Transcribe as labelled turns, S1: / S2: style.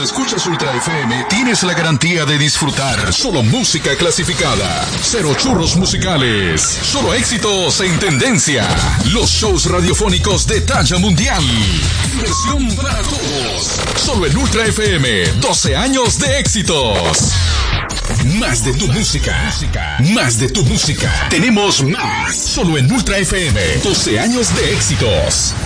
S1: escuchas Ultra FM, tienes la garantía de disfrutar solo música clasificada. Cero churros musicales. Solo éxitos en tendencia. Los shows radiofónicos de talla mundial. Diversión para todos. Solo en Ultra FM. 12 años de éxitos. Más de tu música. Más de tu música. Tenemos más. Solo en Ultra FM. 12 años de éxitos.